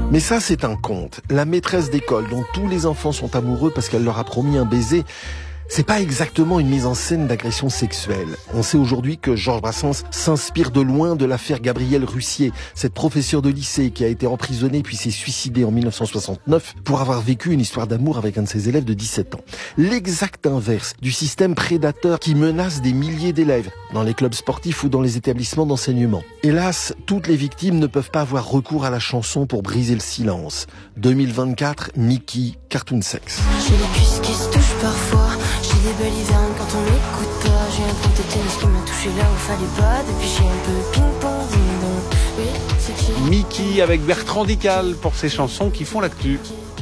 Mais ça, c'est un conte. La maîtresse d'école dont tous les enfants sont amoureux parce qu'elle leur a promis un baiser, c'est pas exactement une mise en scène d'agression sexuelle. On sait aujourd'hui que Georges Brassens s'inspire de loin de l'affaire Gabrielle Russier, cette professeure de lycée qui a été emprisonnée puis s'est suicidée en 1969 pour avoir vécu une histoire d'amour avec un de ses élèves de 17 ans. L'exact inverse du système prédateur qui menace des milliers d'élèves dans les clubs sportifs ou dans les établissements d'enseignement. Hélas, toutes les victimes ne peuvent pas avoir recours à la chanson pour briser le silence. 2024, Mickey, Cartoon Sex. J'ai les cuisses qui se touchent parfois. J'ai des belles hivernes quand on m'écoute pas. J'ai un truc de tennis qui m'a touché là où fallait pas. Depuis j'ai un peu ping-pong, donc oui, c'est chill. Mickey avec Bertrand Dical pour ses chansons qui font l'actu.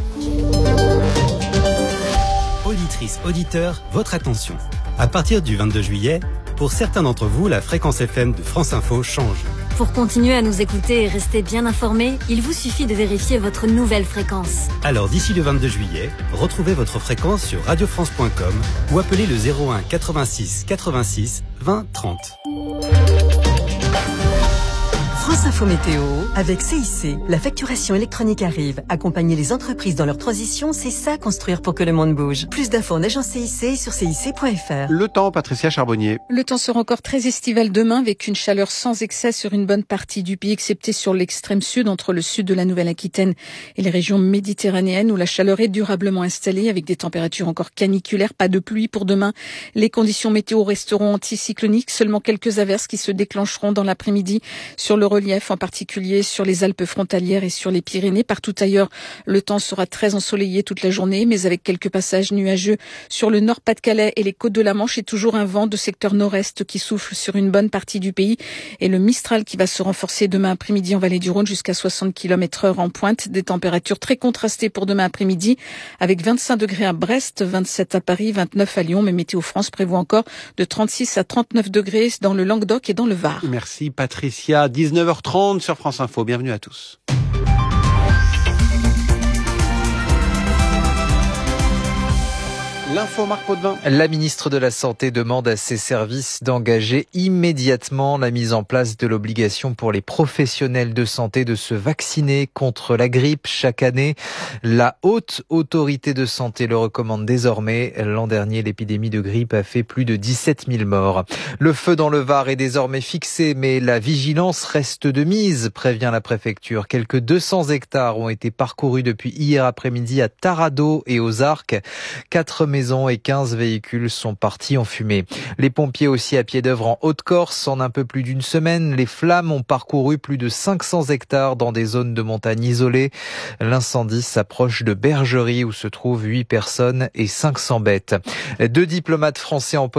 Auditrices, auditeurs, votre attention. À partir du 22 juillet, pour certains d'entre vous, la fréquence FM de France Info change. Pour continuer à nous écouter et rester bien informés, il vous suffit de vérifier votre nouvelle fréquence. Alors d'ici le 22 juillet, retrouvez votre fréquence sur radiofrance.com ou appelez le 01 86 86 20 30. France Info Météo, avec CIC, la facturation électronique arrive. Accompagner les entreprises dans leur transition, c'est ça construire pour que le monde bouge. Plus d'infos en agence CIC sur cic.fr. Le temps, Patricia Charbonnier. Le temps sera encore très estival demain avec une chaleur sans excès sur une bonne partie du pays, excepté sur l'extrême sud, entre le sud de la Nouvelle-Aquitaine et les régions méditerranéennes où la chaleur est durablement installée avec des températures encore caniculaires. Pas de pluie pour demain. Les conditions météo resteront anticycloniques. Seulement quelques averses qui se déclencheront dans l'après-midi sur le relief, en particulier sur les Alpes frontalières et sur les Pyrénées. Partout ailleurs, le temps sera très ensoleillé toute la journée, mais avec quelques passages nuageux sur le Nord-Pas-de-Calais et les côtes de la Manche, et toujours un vent de secteur nord-est qui souffle sur une bonne partie du pays, et le Mistral qui va se renforcer demain après-midi en vallée du Rhône jusqu'à 60 km/h en pointe. Des températures très contrastées pour demain après-midi, avec 25 degrés à Brest, 27 à Paris, 29 à Lyon, mais Météo France prévoit encore de 36 à 39 degrés dans le Languedoc et dans le Var. Merci Patricia. 19h30 sur France Info. Bienvenue à tous. L'info, Marc Potvin. La ministre de la Santé demande à ses services d'engager immédiatement la mise en place de l'obligation pour les professionnels de santé de se vacciner contre la grippe chaque année. La Haute Autorité de Santé le recommande désormais. L'an dernier, l'épidémie de grippe a fait plus de 17 000 morts. Le feu dans le Var est désormais fixé, mais la vigilance reste de mise, prévient la préfecture. Quelques 200 hectares ont été parcourus depuis hier après-midi à Taradot et aux Arcs. 4 maisons et 15 véhicules sont partis en fumée. Les pompiers aussi à pied d'œuvre en Haute-Corse. En un peu plus d'une semaine, les flammes ont parcouru plus de 500 hectares dans des zones de montagne isolées. L'incendie s'approche de Bergerie où se trouvent 8 personnes et 500 bêtes. 2 diplomates français en